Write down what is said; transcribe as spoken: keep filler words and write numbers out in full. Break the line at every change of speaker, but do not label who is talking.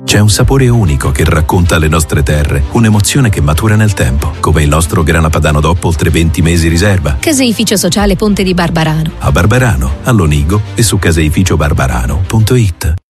C'è un sapore unico che racconta le nostre terre, un'emozione che matura nel tempo, come il nostro grana padano D O P oltre venti mesi riserva.
Caseificio Sociale Ponte di Barbarano.
A Barbarano, a Lonigo e su caseificio barbarano punto it.